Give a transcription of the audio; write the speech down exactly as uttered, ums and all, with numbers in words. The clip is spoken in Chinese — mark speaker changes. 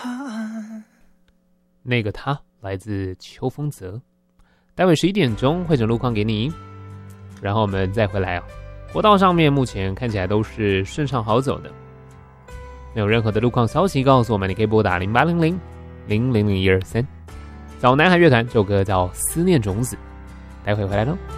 Speaker 1: 岸。
Speaker 2: 那个他来自邱风泽。待会十一点钟会整路况给你，然后我们再回来哦。国道上面目前看起来都是顺畅好走的，没有任何的路况消息告诉我们，你可以拨打零八零零零零零一二三。找南海乐团这首歌叫《思念种子》，待会回来喽。